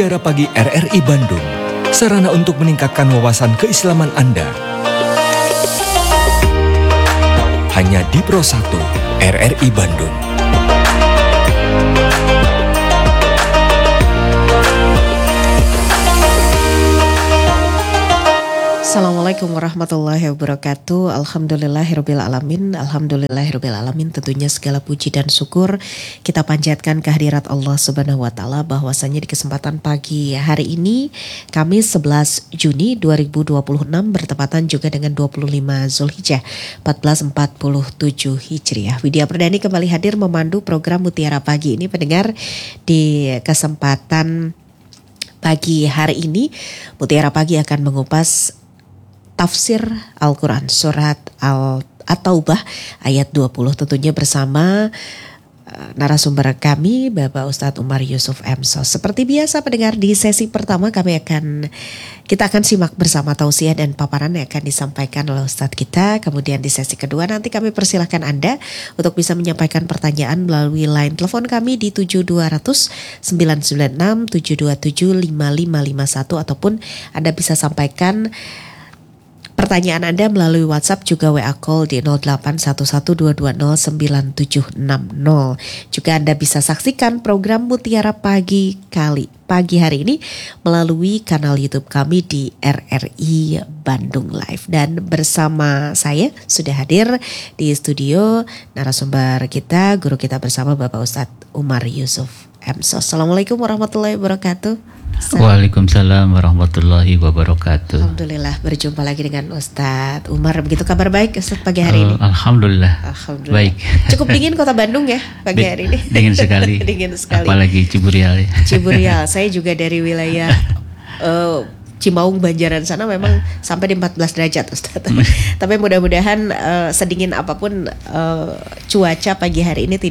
Mutiara Pagi RRI Bandung, sarana untuk meningkatkan wawasan keislaman Anda. Hanya di Pro 1 RRI Bandung. Assalamualaikum warahmatullahi wabarakatuh. Alhamdulillahirrabbilalamin. Alhamdulillahirrabbilalamin. Tentunya segala puji dan syukur kita panjatkan kehadirat Allah Subhanahu wa Ta'ala, bahwasanya di kesempatan pagi hari ini Kamis 11 Juni 2026 bertepatan juga dengan 25 Zulhijjah 1447 Hijriah. Widya Perdani kembali hadir memandu program Mutiara Pagi ini, pendengar. Di kesempatan pagi hari ini Mutiara Pagi akan mengupas tafsir Al-Quran surat At-Taubah ayat 20, tentunya bersama narasumber kami Bapak Ustadz Umar Yusuf M.So. Seperti biasa pendengar, di sesi pertama kita akan simak bersama tausiah dan paparan yang akan disampaikan oleh Ustadz kita. Kemudian di sesi kedua nanti kami persilahkan Anda untuk bisa menyampaikan pertanyaan melalui line telepon kami di 7200 996 727 5551, ataupun Anda bisa sampaikan pertanyaan Anda melalui WhatsApp juga WA call di 081122097060. Juga Anda bisa saksikan program Mutiara Pagi hari ini melalui kanal YouTube kami di RRI Bandung Live. Dan bersama saya sudah hadir di studio narasumber kita, guru kita bersama Bapak Ustadz Umar Yusuf M.So. Assalamualaikum warahmatullahi wabarakatuh. Waalaikumsalam warahmatullahi wabarakatuh. Alhamdulillah berjumpa lagi dengan Ustadz Umar. Begitu kabar baik Ustadz pagi hari ini? Alhamdulillah. Baik. Cukup dingin kota Bandung ya pagi hari ini? Dingin sekali. Dingin sekali. Apalagi Ciburial ya. Ciburial. Saya juga dari wilayah Cimaung, Banjaran sana memang sampai di 14 derajat Ustadz. Tapi mudah-mudahan sedingin apapun cuaca pagi hari ini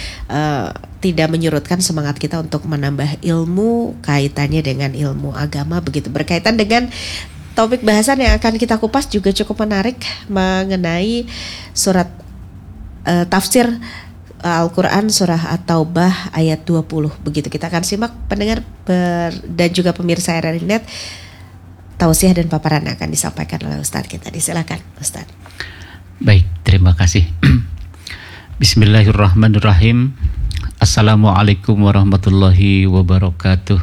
tidak menyurutkan semangat kita untuk menambah ilmu kaitannya dengan ilmu agama, begitu berkaitan dengan topik bahasan yang akan kita kupas juga cukup menarik mengenai surat tafsir Al-Quran surah At-Taubah ayat 20. Begitu kita akan simak pendengar dan juga pemirsa RRI Net, tausiah dan paparan yang akan disampaikan oleh Ustadz kita. Disilakan Ustadz. Baik, terima kasih. Bismillahirrahmanirrahim. Assalamualaikum warahmatullahi wabarakatuh.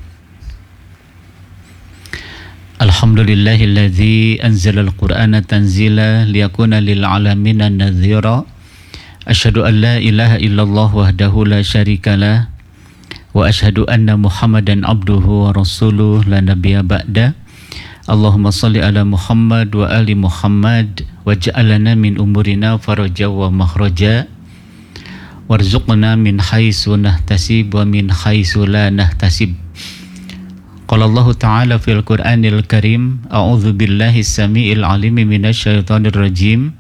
Alhamdulillahilladzi anzala al-Qur'ana tanzila liyakuna lil alamina nadhira. Asyhadu an la ilaha illallah wahdahu la syarikalah wa asyhadu anna Muhammadan abduhu wa rasuluh la nabiyya ba'da. Allahumma salli ala Muhammad wa ali Muhammad waj'alna min umurina faraja wa makhraja warzuqna min haitsu nahtasib wa min haitsu la nahtasib. Qala Allah Ta'ala fil Qur'anil Karim, a'udzu billahi samiil alim minasy syaithanir rajim.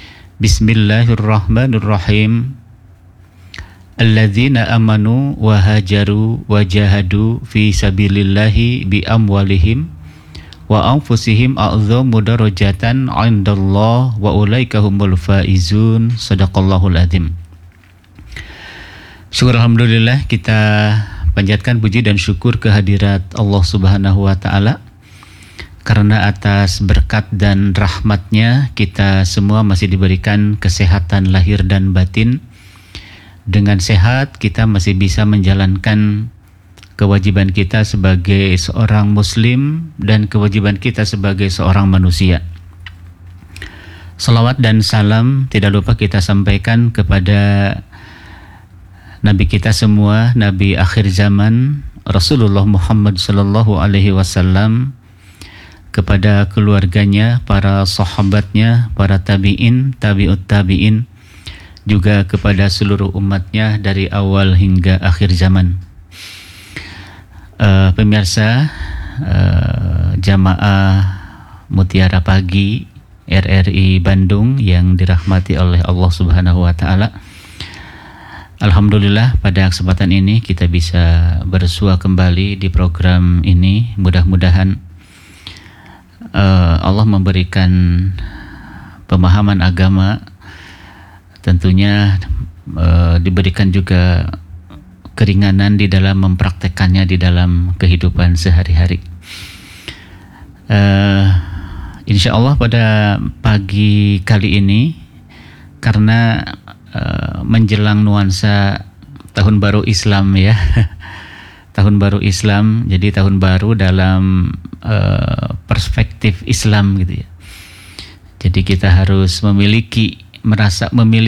Bismillahirrahmanirrahim. Alladzina amanu wa hajaru wa jahadu fi sabilillahi bi amwalihim wa anfusihim a'dzamu darajatan 'indallah wa ulaika humul faizun. Shadaqallahul adzim. Syukur alhamdulillah, kita panjatkan puji dan syukur kehadirat Allah Subhanahu wa Ta'ala, karena atas berkat dan rahmatnya kita semua masih diberikan kesehatan lahir dan batin. Dengan sehat kita masih bisa menjalankan kewajiban kita sebagai seorang muslim dan kewajiban kita sebagai seorang manusia. Salawat dan salam tidak lupa kita sampaikan kepada Nabi kita semua, Nabi akhir zaman, Rasulullah Muhammad sallallahu alaihi wasallam, kepada keluarganya, para sahabatnya, para tabi'in, tabi'ut tabi'in, juga kepada seluruh umatnya dari awal hingga akhir zaman. Pemirsa jamaah Mutiara Pagi RRI Bandung yang dirahmati oleh Allah Subhanahu wa Ta'ala, alhamdulillah pada kesempatan ini kita bisa bersua kembali di program ini. Mudah-mudahan Allah memberikan pemahaman agama, tentunya diberikan juga keringanan di dalam mempraktekannya di dalam kehidupan sehari-hari. Insya Allah pada pagi kali ini, karena menjelang nuansa tahun baru Islam ya, tahun baru Islam, jadi tahun baru dalam perspektif Islam gitu ya. Jadi kita harus merasa memiliki